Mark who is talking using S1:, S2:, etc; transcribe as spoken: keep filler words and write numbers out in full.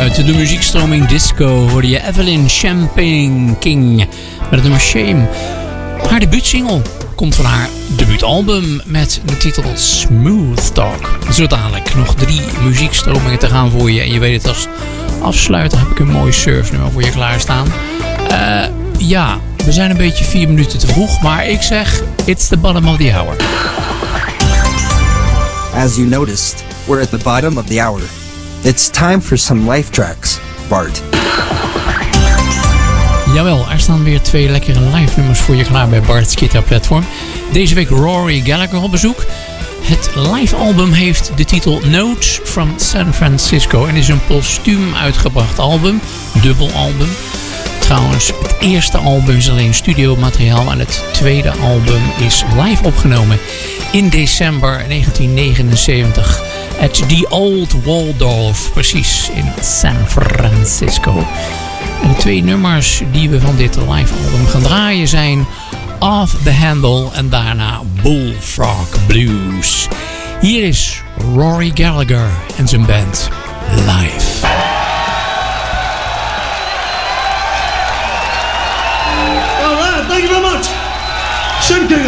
S1: uit de muziekstroming disco hoorde je Evelyn Champagne King met het nummer Shame. Haar debuutsingle komt van haar debuutalbum met de titel Smooth Talk. Zo dadelijk nog drie muziekstromingen te gaan voor je. En je weet het, als afsluiter heb ik een mooi surfnummer voor je klaarstaan. Uh, ja, we zijn een beetje vier minuten te vroeg, maar ik zeg, it's the bottom of the hour.
S2: As you noticed, we're at the bottom of the hour. It's time for some life tracks, Bart.
S1: Jawel, er staan weer twee lekkere live nummers voor je klaar bij Bart's Guitar Platform. Deze week Rory Gallagher op bezoek. Het live album heeft de titel Notes from San Francisco en is een postuum uitgebracht album, dubbel album. Trouwens, het eerste album is alleen studiomateriaal en het tweede album is live opgenomen in december negentien negenenzeventig at the Old Waldorf, precies in San Francisco. En de twee nummers die we van dit live album gaan draaien zijn Off the Handle en daarna Bullfrog Blues. Hier is Rory Gallagher en zijn band live.
S3: All right, thank you very much. Sing to you.